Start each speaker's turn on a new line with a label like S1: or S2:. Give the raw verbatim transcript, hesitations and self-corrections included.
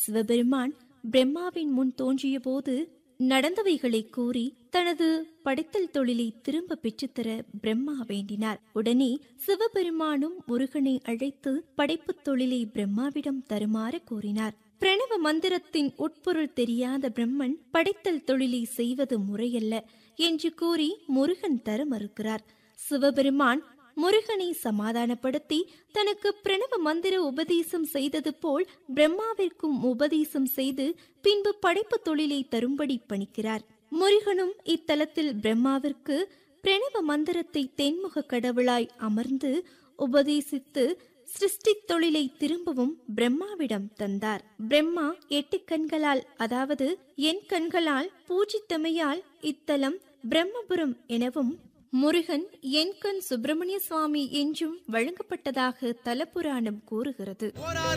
S1: சிவபெருமான் பிரம்மாவின் முன் தோன்றிய போது நடந்தவைகளை கூறி தனது படைத்தல் தொழிலை திரும்ப பெற்றுத்தர பிரம்மா வேண்டினார். உடனே சிவபெருமானும் முருகனை அழைத்து படைப்புத் தொழிலை பிரம்மாவிடம் தருமாறு கூறினார். பிரணவ மந்திரத்தின் உட்பொருள் தெரியாத பிரம்மன் படைத்தல் தொழிலை செய்வது முறையல்ல என்று கூறி முருகன் தர மறுக்கிறார். சிவபெருமான் முருகனை சமாதானப்படுத்தி தனக்கு பிரணவ மந்திர உபதேசம் செய்தது போல் பிரம்மாவிற்கும் உபதேசம் செய்து பின்பு படைப்பு தொழிலை தரும்படி பணிக்கிறார். முருகனும் இத்தலத்தில் பிரம்மாவிற்கு பிரணவ மந்திரத்தை தென்முக கடவுளாய் அமர்ந்து உபதேசித்து சிருஷ்டி தொழிலை திரும்பவும் பிரம்மாவிடம் தந்தார். பிரம்மா எட்டு கண்களால், அதாவது என் கண்களால் பூஜித்தமையால் இத்தலம் பிரம்மபுரம் எனவும், முருகன் என் கண் சுப்பிரமணிய சுவாமி என்றும் வழங்கப்பட்டதாக தலபுராணம் கூறுகிறது.